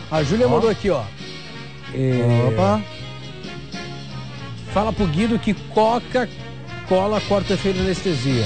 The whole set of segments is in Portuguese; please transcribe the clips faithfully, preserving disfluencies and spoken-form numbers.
A Júlia Ó. mandou aqui, ó. É... Opa. Fala pro Guido que Coca-Cola corta efeito de anestesia.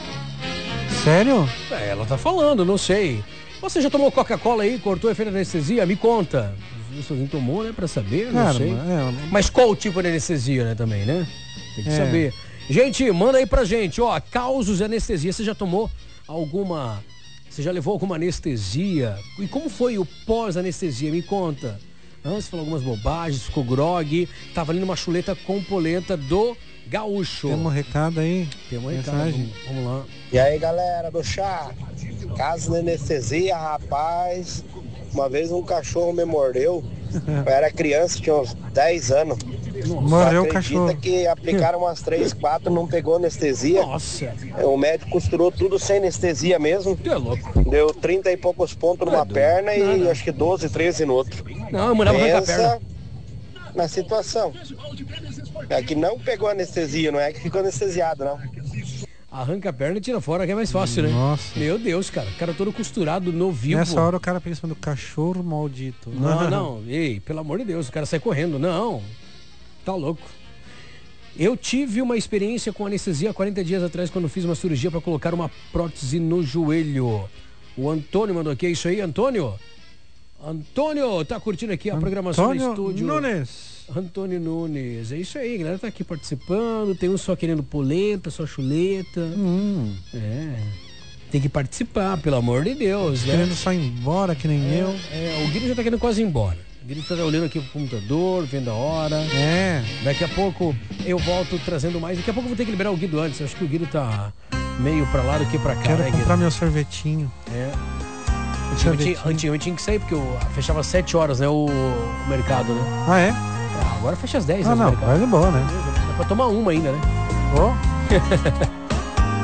Sério? É, ela tá falando, não sei. Você já tomou Coca-Cola aí, cortou efeito de anestesia? Me conta. Se alguém tomou, né, pra saber, não Cara, sei. é, Mas qual o tipo de anestesia, né, também, né? Tem que É. saber. Gente, manda aí pra gente, ó, causos de anestesia. Você já tomou alguma... Você já levou alguma anestesia? E como foi o pós-anestesia? Me conta. Ah, você falou algumas bobagens, ficou grogue, tava ali numa chuleta com polenta do Gaúcho. Tem um recado aí? Tem um recado, Mensagem. vamos, vamos lá. E aí, galera do chá? Caso de anestesia, rapaz. Uma vez um cachorro me mordeu. Eu era criança, tinha uns dez anos. Morreu o Acredita cachorro. que aplicaram umas três, quatro, não pegou anestesia. Nossa, O médico costurou tudo sem anestesia mesmo. tu é louco. Deu trinta e poucos pontos numa doido. perna e Não, não. acho que doze, treze no outro. Não, eu mandava arrancar a perna. Pensa na situação. É que não pegou anestesia, não é que ficou anestesiado, não. Arranca a perna e tira fora, que é mais fácil, né? Nossa. Meu Deus, cara. O cara todo costurado, no vivo. Nessa hora o cara pensa no cachorro maldito. Não, não. Ei, pelo amor de Deus, o cara sai correndo. Não. Tá louco. Eu tive uma experiência com anestesia há quarenta dias atrás, quando fiz uma cirurgia para colocar uma prótese no joelho. O Antônio mandou aqui. É isso aí, Antônio? Antônio, tá curtindo aqui a programação Antônio do estúdio. Nunes. Antônio Nunes. É isso aí, a galera tá aqui participando. Tem um só querendo polenta, só chuleta. Hum, É. Tem que participar, pelo amor de Deus, né? querendo só ir embora, que nem eu. É, o Guilherme já tá querendo quase ir embora. O Guilherme tá olhando aqui pro computador, vendo a hora. É. Daqui a pouco eu volto trazendo mais. Daqui a pouco eu vou ter que liberar o Guido antes. Eu acho que o Guido tá meio pra lá do que pra cá, Quero né, Guido? comprar meu sorvetinho. É. Antigamente, antigamente tinha que sair, porque o, fechava às sete horas, né, o, o mercado, né? Ah, é? Ah, agora fecha às dez, Ah, né, o não, mercado. vai de boa, né? Dá pra tomar uma ainda, né? Ó.